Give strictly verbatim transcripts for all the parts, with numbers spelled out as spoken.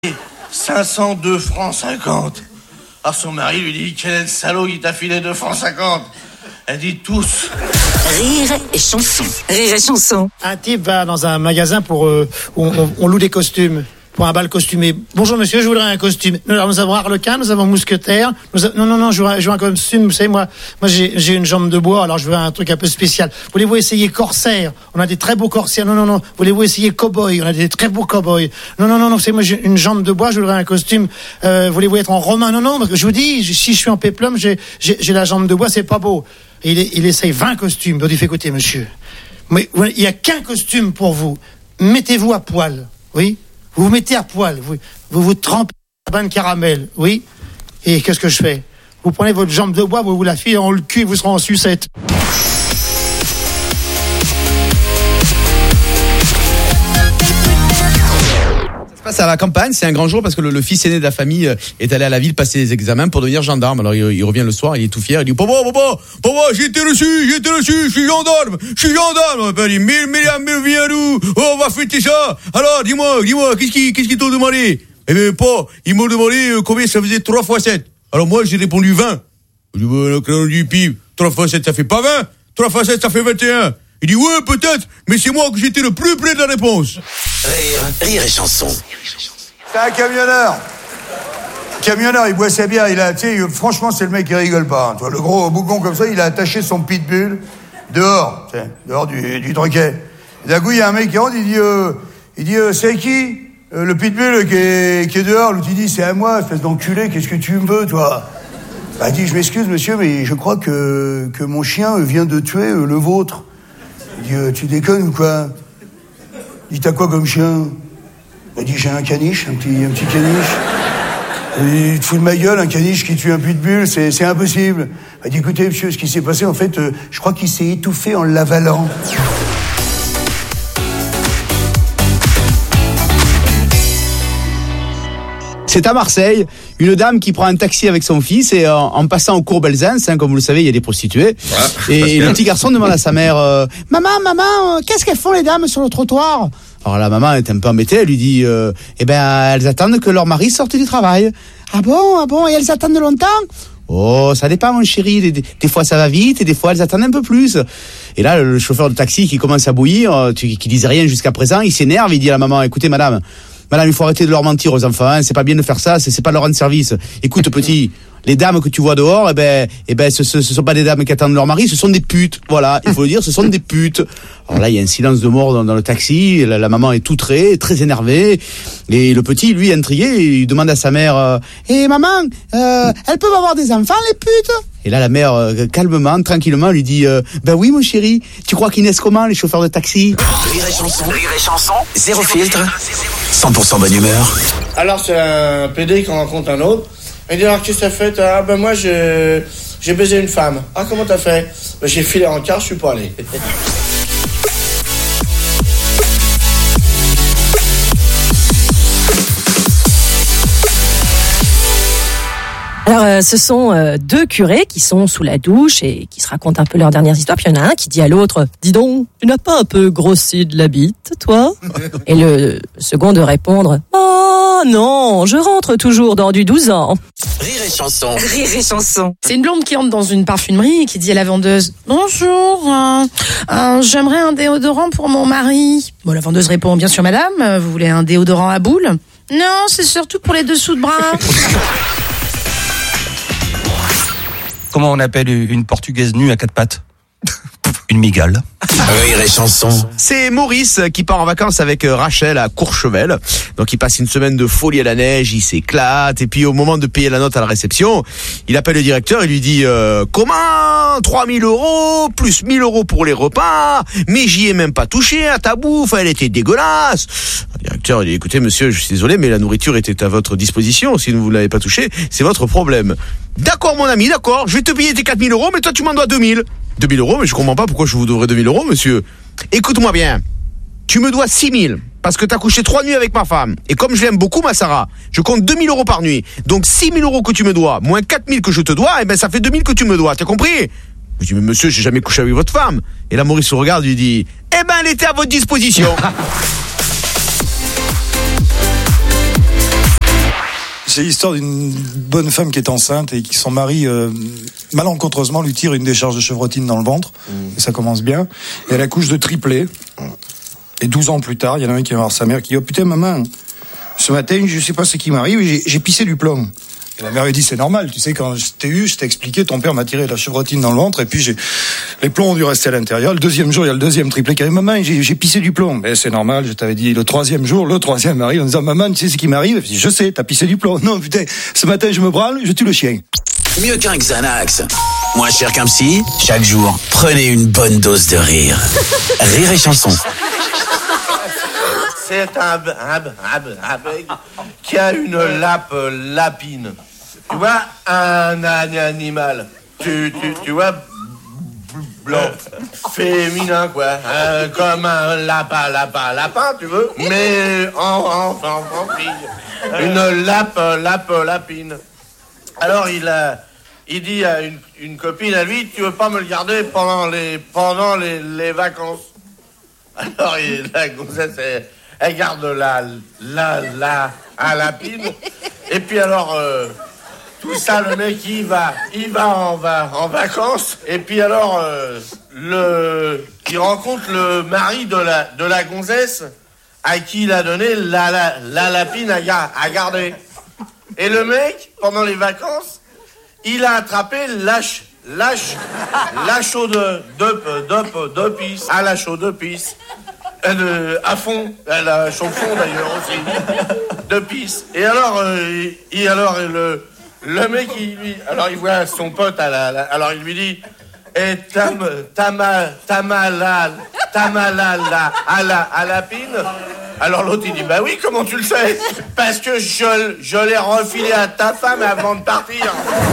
cinq cent deux francs cinquante. Alors son mari lui dit, quel est le salaud qui t'a filé deux francs cinquante? Elle dit tous. Rire et chanson. Rire et chanson. Un type va dans un magasin pour euh, où on, on loue des costumes. Pour un bal costumé. Bonjour monsieur, je voudrais un costume. Nous, alors, nous avons Harlequin, nous avons Mousquetaire. Nous a... Non, non, non, je veux, je veux un costume. Vous savez, moi, moi j'ai, j'ai une jambe de bois, alors je veux un truc un peu spécial. Voulez-vous essayer corsaire? On a des très beaux corsaires. Non, non, non. Voulez-vous essayer cow-boy? On a des très beaux cow-boys. Non, non, non, non. C'est moi, j'ai une jambe de bois, je voudrais un costume. Euh, voulez-vous être en romain? Non, non. Parce que je vous dis, si je suis en péplum, j'ai, j'ai, j'ai la jambe de bois, c'est pas beau. Et il, il essaye vingt costumes. Donc il fait écoutez, monsieur. Mais il y a qu'un costume pour vous. Mettez-vous à poil. Oui? Vous vous mettez à poil, vous vous, vous trempez dans un bain de caramel, oui. Et qu'est-ce que je fais? Vous prenez votre jambe de bois, vous vous la filez dans le cul et vous serez en sucette. Ça se passe à la campagne, c'est un grand jour parce que le, le fils aîné de la famille est allé à la ville passer les examens pour devenir gendarme. Alors il, il revient le soir, il est tout fier, il dit papa, papa, papa, j'ai été reçu, j'ai été reçu, je suis gendarme, je suis gendarme. Il dit mille milliards, mille viens nous, oh, on va fêter ça. Alors dis-moi, dis-moi, qu'est-ce qui, qu'est-ce qu'ils t'ont demandé? Eh bien pas, ils m'ont demandé combien ça faisait trois fois sept. Alors moi j'ai répondu vingt. Je dis bah, le crayon du pif, trois fois sept ça fait pas vingt, trois fois sept ça fait vingt et un. Il dit ouais peut-être, mais c'est moi que j'étais le plus près de la réponse. Rire, rire et chanson. C'est un camionneur. Camionneur, il boit sa bière, il a, tu sais, franchement, c'est le mec qui rigole pas. Hein, toi, le gros bougon comme ça, il a attaché son pitbull dehors, tu sais, dehors du, du truquet. D'un coup, il y a un mec qui rentre, il dit, euh, il dit, euh, c'est qui euh, le pitbull qui est, qui est dehors? L'autre, il dit, c'est à moi, espèce d'enculé, qu'est-ce que tu me veux, toi? Bah, il dit, je m'excuse, monsieur, mais je crois que, que mon chien vient de tuer euh, le vôtre. Il dit, euh, tu déconnes ou quoi? Il dit, t'as quoi comme chien? Il dit, j'ai un caniche, un petit, un petit caniche. Il te fout de ma gueule, un caniche qui tue un pitbull, c'est, c'est impossible. Il dit, écoutez, monsieur, ce qui s'est passé, en fait, euh, je crois qu'il s'est étouffé en l'avalant. C'est à Marseille, une dame qui prend un taxi avec son fils et euh, en passant au cours Belzance, hein, comme vous le savez, il y a des prostituées. Voilà, et le petit garçon demande à sa mère euh, « Maman, maman, euh, qu'est-ce qu'elles font les dames sur le trottoir ?» Alors la maman est un peu embêtée, elle lui dit euh, « Eh ben, elles attendent que leur mari sorte du travail. »« Ah bon, ah bon, et elles attendent longtemps ?»« Oh, ça dépend mon chéri, des, des fois ça va vite et des fois elles attendent un peu plus. » Et là, le chauffeur de taxi qui commence à bouillir, qui disait rien jusqu'à présent, il s'énerve, il dit à la maman « Écoutez madame, Madame, il faut arrêter de leur mentir aux enfants, hein. C'est pas bien de faire ça, c'est, c'est pas leur rendre service. Écoute, petit, les dames que tu vois dehors, eh ben, eh ben, ce, ce, ce sont pas des dames qui attendent leur mari, ce sont des putes. Voilà, il faut le dire, ce sont des putes. Alors là, il y a un silence de mort dans, dans le taxi, la, la maman est outrée, très énervée, et le petit, lui, intrigué, il demande à sa mère, euh, eh, maman, euh, elles peuvent avoir des enfants, les putes? Et là, la mère, euh, calmement, tranquillement, lui dit euh, « Ben oui, mon chéri, tu crois qu'ils naissent comment, les chauffeurs de taxi ?» Rire et chanson, rire et chanson, zéro filtre, cent pour cent bonne humeur. Alors c'est un pédé qui rencontre un autre. Il dit alors qu'est-ce que t'as fait? Ah ben moi je, j'ai baisé une femme. Ah comment t'as fait? Ben, j'ai filé en car, je suis pas allé. Alors, euh, ce sont euh, deux curés qui sont sous la douche et qui se racontent un peu leurs dernières histoires. Puis il y en a un qui dit à l'autre, « Dis donc, tu n'as pas un peu grossi de la bite, toi ?» Et le second de répondre, « Oh non, je rentre toujours dans du douze ans. » Rire et chanson. Rire et chanson. C'est une blonde qui entre dans une parfumerie et qui dit à la vendeuse, « Bonjour, euh, euh, j'aimerais un déodorant pour mon mari. » Bon, la vendeuse répond, « Bien sûr, madame, vous voulez un déodorant à boule ?»« Non, c'est surtout pour les dessous de bras. » Comment on appelle une portugaise nue à quatre pattes? Une migale. Rire et chanson. C'est Maurice qui part en vacances avec Rachel à Courchevel. Donc il passe une semaine de folie à la neige, il s'éclate. Et puis au moment de payer la note à la réception, il appelle le directeur et lui dit euh, « Comment trois mille euros plus mille euros pour les repas, mais j'y ai même pas touché à ta bouffe, elle était dégueulasse. » Le directeur il dit « Écoutez monsieur, je suis désolé, mais la nourriture était à votre disposition. Si vous ne l'avez pas touché, c'est votre problème. » D'accord mon ami, d'accord, je vais te payer tes quatre mille euros, mais toi tu m'en dois deux mille. deux mille euros, mais je comprends pas pourquoi je vous devrais deux mille euros, monsieur. Écoute-moi bien. Tu me dois six mille, parce que t'as couché trois nuits avec ma femme. Et comme je l'aime beaucoup, ma Sarah, je compte deux mille euros par nuit. Donc six mille euros que tu me dois, moins quatre mille que je te dois, et ben ça fait deux mille que tu me dois, t'as compris? Je dis, mais monsieur, j'ai jamais couché avec votre femme. Et là, Maurice se regarde et lui dit, eh ben elle était à votre disposition. C'est l'histoire d'une bonne femme qui est enceinte et qui son mari euh, malencontreusement lui tire une décharge de chevrotine dans le ventre. Mmh. Et ça commence bien. Et elle accouche de triplés. Et douze ans plus tard, il y en a un qui va voir sa mère qui dit « Oh putain maman, ce matin, je sais pas ce qui m'arrive, j'ai, j'ai pissé du plomb. » Et la mère lui dit « C'est normal, tu sais, quand je t'ai eu, je t'ai expliqué, ton père m'a tiré la chevrotine dans le ventre et puis j'ai les plombs ont dû rester à l'intérieur. Le deuxième jour, il y a le deuxième triplé qui arrive « Maman, j'ai, j'ai pissé du plomb. » Mais c'est normal, je t'avais dit. Le troisième jour, le troisième arrive en disant « Maman, tu sais ce qui m'arrive ?» Elle dit « Je sais, t'as pissé du plomb. » Non putain, ce matin, je me branle, je tue le chien. Mieux qu'un Xanax, moins cher qu'un psy, chaque jour, prenez une bonne dose de rire. Rire et chanson. C'est un, un, un, un mec qui a une lape lapine. Tu vois, un, un animal. Tu, tu, tu vois, blanc, féminin, quoi. Euh, comme un lapin, lapin, lapin, tu veux. Mais en, en, en, en fille. Une lape, lape, lapine. Alors il a, il dit à une, une copine à lui, tu veux pas me le garder pendant les, pendant les, les vacances. Alors il, la gonzesse, elle, elle garde la, la, la, la lapine. Et puis alors, euh, tout ça, le mec, il va, il va en, va, en vacances. Et puis alors, euh, le, il rencontre le mari de la, de la gonzesse à qui il a donné la, la, la lapine à, à garder. Et le mec, pendant les vacances, il a attrapé lâche, lâche, lâche de, de, de, de pisse, à la chaude de pisse, euh, à fond, à la chaude fond d'ailleurs aussi, de pisse. Et alors, euh, et alors le, le mec, il lui, alors il voit son pote à la, la alors il lui dit, et tam, tama, tamala, tamala, la, à la, à la pine. Alors l'autre il dit bah oui, comment tu le sais? Parce que je, je l'ai refilé à ta femme avant de partir.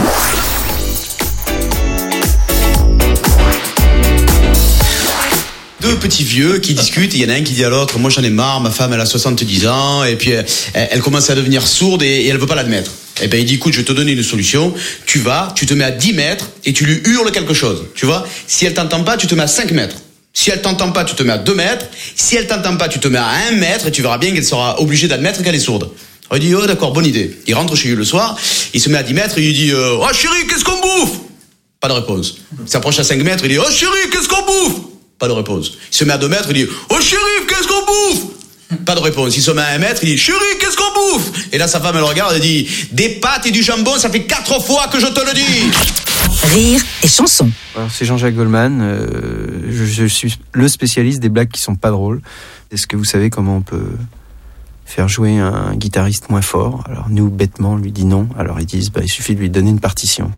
Deux petits vieux qui discutent, il y en a un qui dit à l'autre, moi j'en ai marre, ma femme elle a soixante-dix ans, et puis elle, elle commence à devenir sourde et, et elle veut pas l'admettre. Et ben il dit écoute, je vais te donner une solution, tu vas, tu te mets à dix mètres et tu lui hurles quelque chose, tu vois. Si elle t'entend pas, tu te mets à cinq mètres. Si elle t'entend pas, tu te mets à deux mètres. Si elle t'entend pas, tu te mets à un mètre et tu verras bien qu'elle sera obligée d'admettre qu'elle est sourde. Alors il dit, oh d'accord, bonne idée. Il rentre chez lui le soir, il se met à dix mètres et il dit, euh, oh chérie, qu'est-ce qu'on bouffe? Pas de réponse. Il s'approche à cinq mètres, il dit, oh chérie, qu'est-ce qu'on bouffe? Pas de réponse. Il se met à deux mètres, il dit, oh chérie, qu'est-ce qu'on bouffe? Pas de réponse. Il se met à un mètre, il dit, chérie, qu'est-ce qu'on bouffe? Et là, sa femme, elle le regarde et dit, des pâtes et du jambon, ça fait quatre fois que je te le dis. Rire et chanson. Alors, c'est Jean-Jacques Goldman. Euh, je, je suis le spécialiste des blagues qui sont pas drôles. Est-ce que vous savez comment on peut faire jouer un guitariste moins fort? Alors, nous, bêtement, on lui dit non. Alors, ils disent, bah, il suffit de lui donner une partition.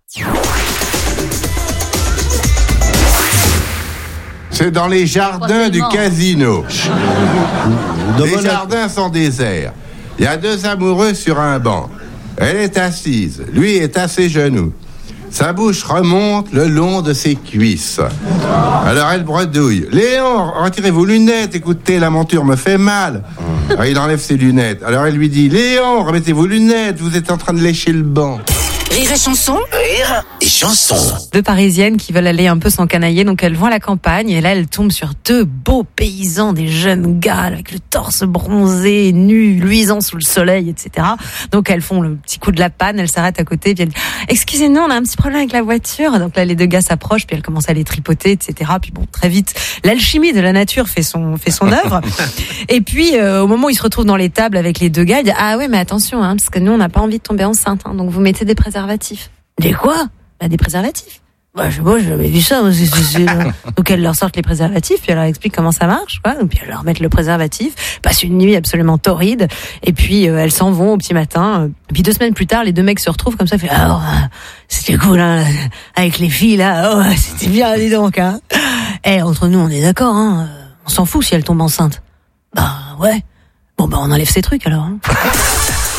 C'est dans les jardins du casino. Les jardins sont déserts. Il y a deux amoureux sur un banc. Elle est assise, lui est à ses genoux. Sa bouche remonte le long de ses cuisses. Alors elle bredouille. Léon, retirez vos lunettes, écoutez, la monture me fait mal. Alors il enlève ses lunettes. Alors elle lui dit, Léon, remettez vos lunettes, vous êtes en train de lécher le banc. Rire et chanson. Rire et chanson. Deux Parisiennes qui veulent aller un peu s'encanailler, donc elles vont à la campagne et là elles tombent sur deux beaux paysans, des jeunes gars avec le torse bronzé, nus, luisant sous le soleil, et cetera. Donc elles font le petit coup de la panne, elles s'arrêtent à côté, puis elles disent « Excusez-nous, on a un petit problème avec la voiture ». Donc là les deux gars s'approchent, puis elles commencent à les tripoter, et cetera. Puis bon, très vite, l'alchimie de la nature fait son fait son œuvre. Et puis euh, au moment où ils se retrouvent dans l'étable avec les deux gars, ils disent « Ah ouais, mais attention, hein, parce que nous on n'a pas envie de tomber enceinte, hein, donc vous mettez des préservatifs. » Des quoi? Bah, des préservatifs. Bah, je sais pas, j'avais vu ça. C'est, c'est, c'est... Donc, elles leur sortent les préservatifs, puis elles leur expliquent comment ça marche, quoi. Et puis, elles leur mettent le préservatif, passent une nuit absolument torride, et puis, euh, elles s'en vont au petit matin. Et puis, deux semaines plus tard, les deux mecs se retrouvent comme ça, fait, ah, oh, c'était cool, hein, avec les filles, là, oh, c'était bien, dis donc, hein. Eh, entre nous, on est d'accord, hein. On s'en fout si elles tombent enceintes. Bah, ouais. Bon, bah, on enlève ces trucs, alors, hein.